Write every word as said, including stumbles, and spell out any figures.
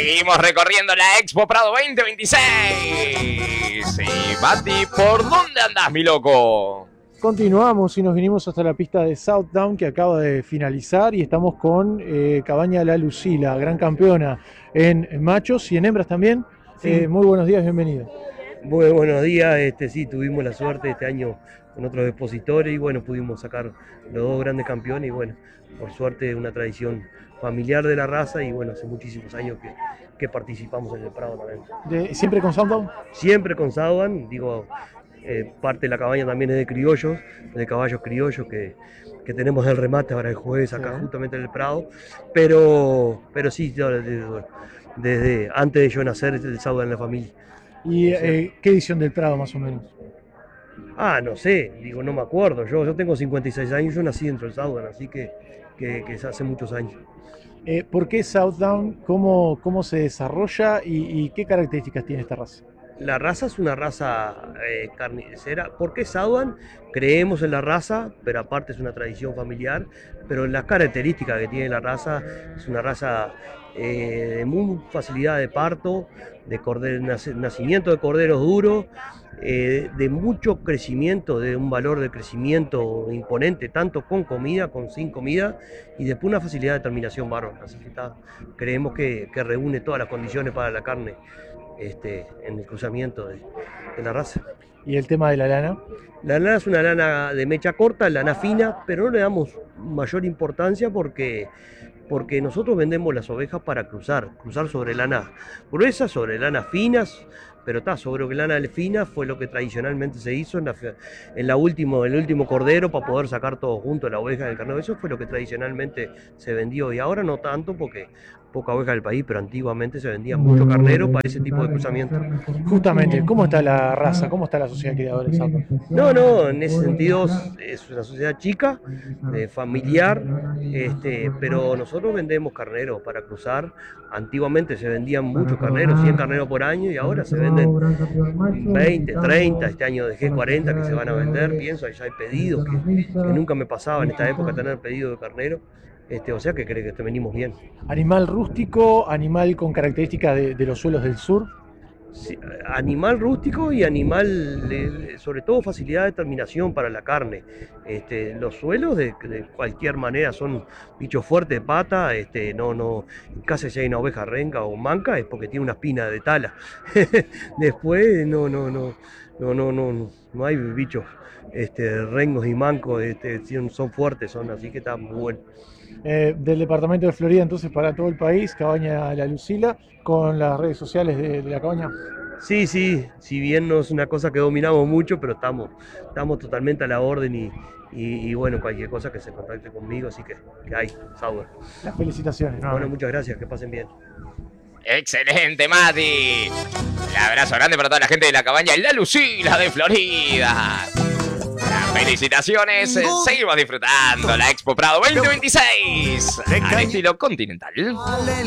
Seguimos recorriendo la Expo Prado veinte veintiséis. Y Mati, ¿por dónde andás, mi loco? Continuamos y nos vinimos hasta la pista de Southdown que acaba de finalizar y estamos con eh, Cabaña La Lucila, gran campeona en machos y en hembras también. Sí. Eh, muy buenos días, bienvenido. Muy buenos días, este, sí, tuvimos la suerte este año con otros expositores y bueno, pudimos sacar los dos grandes campeones y bueno, por suerte una tradición familiar de la raza y bueno, hace muchísimos años que, que participamos en el Prado también. De, ¿Siempre con Southdown? Siempre con Southdown, digo, eh, parte de la cabaña también es de criollos, de caballos criollos que, que tenemos el remate para el jueves acá, sí, justamente en el Prado, pero, pero sí, yo, desde, desde antes de yo nacer, el Southdown en la familia. ¿Y eh, qué edición del Prado más o menos? Ah, no sé, digo, no me acuerdo. Yo, yo tengo cincuenta y seis años, yo nací dentro del Southdown, así que, que, que hace muchos años. Eh, ¿Por qué Southdown? ¿Cómo, cómo se desarrolla y, y qué características tiene esta raza? La raza es una raza eh, carnicera. ¿Por qué Southdown? Creemos en la raza, pero aparte es una tradición familiar. Pero las características que tiene la raza es una raza eh, de muy facilidad de parto, de cordero, nacimiento de corderos duros, eh, de mucho crecimiento, de un valor de crecimiento imponente, tanto con comida, con sin comida, y después una facilidad de terminación bárbara. Así que está, creemos que, que reúne todas las condiciones para la carne. Este, en el cruzamiento de, de la raza. ¿Y el tema de la lana? La lana es una lana de mecha corta, lana fina, pero no le damos mayor importancia porque, porque nosotros vendemos las ovejas para cruzar, cruzar sobre lana gruesas, sobre lanas finas, pero está, sobre lana fina fue lo que tradicionalmente se hizo en la, en la último, el último cordero para poder sacar todo junto la oveja del carnero. Eso fue lo que tradicionalmente se vendió y ahora no tanto porque poca oveja del país, pero antiguamente se vendía mucho carnero para ese tipo de cruzamiento. Justamente, ¿cómo está la raza? ¿Cómo está la sociedad criadora de Southdown? No, no, en ese sentido es una sociedad chica, eh, familiar, este, pero nosotros vendemos carneros para cruzar. Antiguamente se vendían muchos carneros, cien carneros por año, y ahora se venden veinte, treinta, este año dejé cuarenta que se van a vender, pienso, ya hay pedidos, que, que nunca me pasaba en esta época tener pedido de carnero. Este, o sea que creo que te venimos bien. ¿Animal rústico, animal con características de, de los suelos del sur? Sí, animal rústico y animal, de, sobre todo facilidad de terminación para la carne. Este, los suelos de, de cualquier manera son bichos fuertes de pata, este, no, no, casi si hay una oveja renga o manca es porque tiene una espina de tala. Después no, no, no, no, no, no, no hay bichos este, rengos y mancos, este, son fuertes, son, así que está muy bueno. Eh, del departamento de Florida, entonces para todo el país, Cabaña La Lucila, con las redes sociales de, de la cabaña. Sí, sí, si bien no es una cosa que dominamos mucho, pero estamos, estamos totalmente a la orden y, y, y bueno, cualquier cosa que se contacte conmigo, así que, que hay, Southdown. Las felicitaciones. ¿No? Bueno, muchas gracias, que pasen bien. ¡Excelente, Mati! Un abrazo grande para toda la gente de la cabaña La Lucila de Florida. Felicitaciones, seguimos disfrutando la Expo Prado veinte veintiséis al estilo continental.